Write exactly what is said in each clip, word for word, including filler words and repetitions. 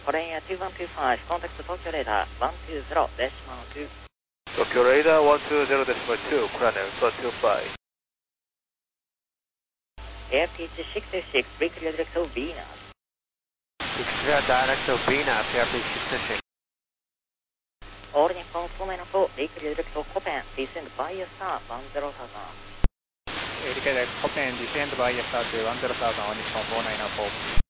Korea two one two five, contact Tokyo Radar one two zero decimal two. Tokyo Radar one two zero decimal two, Korean one two five. Air pitch six two six, be clear direct to Venus. Clear direct to Venus, air pitch six two six. All Nippon four nine four, be clear direct to Copen, descend by a star one zero thousand. 理解です。コペン、ディセンドバイアスタートone zero thousand、日本four nine four。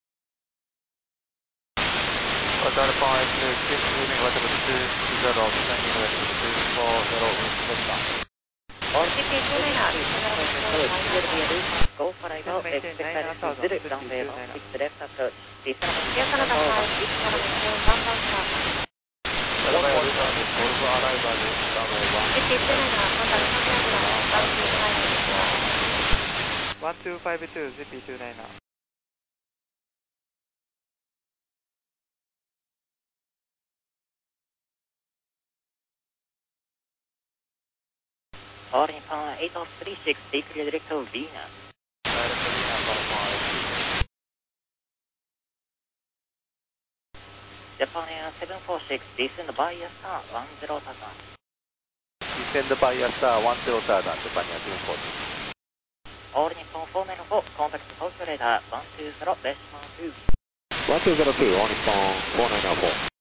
Hotel five two six, leaving weather two zero, descending weather two four zero, wind Delta. All T P two nine zero, go for arrival, expect direction zero, runway one six left approach, descend Air Canada five six seven two, one one star. Arrival, Golf arrival, runway one. T P two nine zero, contact one two five two, Z P two nine zero。 All Nippon eight oh three six, be clear direct to Venus. Direct to Venus, Alpha. Japan Air seven four six, descend by a star one zero thousand. Descend by a star one zero thousand, Japan Air seven four six. All Nippon four nine four, contact Tokyo Radar one two zero decimal two. one two zero two, All Nippon four nine four.